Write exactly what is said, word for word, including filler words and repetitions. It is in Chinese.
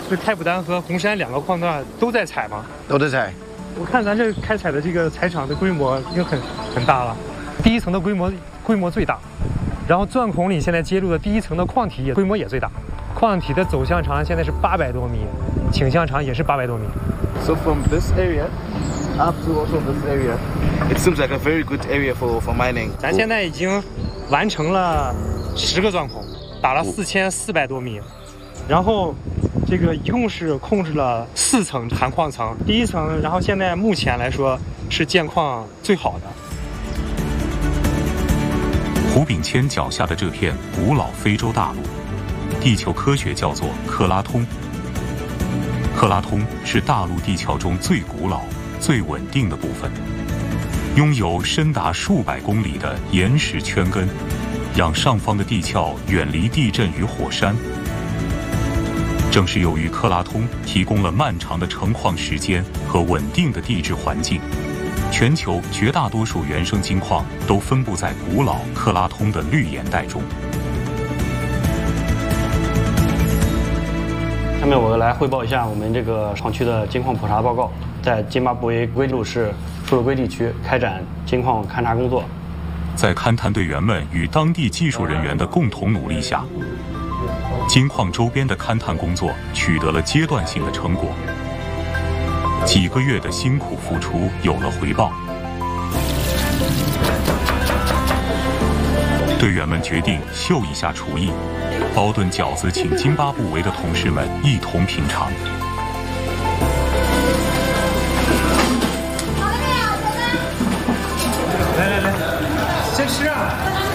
这太不丹和红山两个矿段都在采吗？ 都在采。 我看咱这开采的这个采场的规模已经很很大了，第一层的规模规模最大，然后钻孔里现在接入的第一层的矿体也规模也最大，矿体的走向长现在是八百多米，倾向长也是八百多米。 So from this area up to also this area, it seems like a very good area for for mining. 咱现在已经完成了十个钻孔，打了四千四百多米，然后这个一共是控制了四层含矿层，第一层，然后现在目前来说是建矿最好的。 胡炳谦脚下的这片古老非洲大陆，地球科学叫做克拉通。克拉通是大陆地壳中最古老、最稳定的部分，拥有深达数百公里的岩石圈根，让上方的地壳远离地震与火山。正是由于克拉通提供了漫长的成矿时间和稳定的地质环境，全球绝大多数原生金矿都分布在古老克拉通的绿岩带中。 下面我来汇报一下我们这个厂区的金矿普查报告。在津巴布韦龟鲁市富勒圭地区开展金矿勘察工作。 在勘探队员们与当地技术人员的共同努力下，金矿周边的勘探工作取得了阶段性的成果。几个月的辛苦付出有了回报。队员们决定秀一下厨艺，包顿饺子请津巴布韦的同事们一同品尝。 来来来，先吃啊！